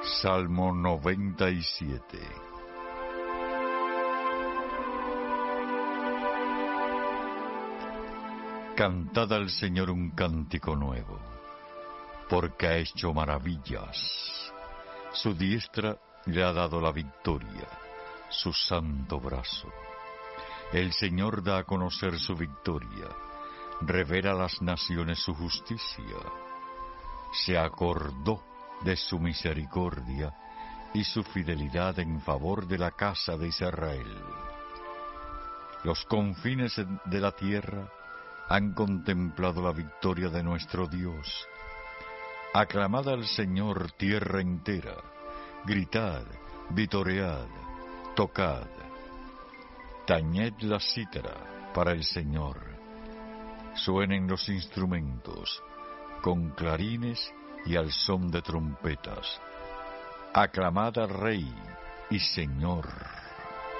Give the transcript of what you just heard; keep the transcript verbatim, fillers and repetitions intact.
Salmo noventa y siete. Cantad al Señor un cántico nuevo, porque ha hecho maravillas. Su diestra le ha dado la victoria, su santo brazo. El Señor da a conocer su victoria, revela a las naciones su justicia. Se acordó de su misericordia y su fidelidad en favor de la casa de Israel. Los confines de la tierra han contemplado la victoria de nuestro Dios. Aclamad al Señor tierra entera, gritad, vitoread, tocad. Tañed la cítara para el Señor. Suenen los instrumentos, con clarines y al son de trompetas. Aclamad al Rey y Señor.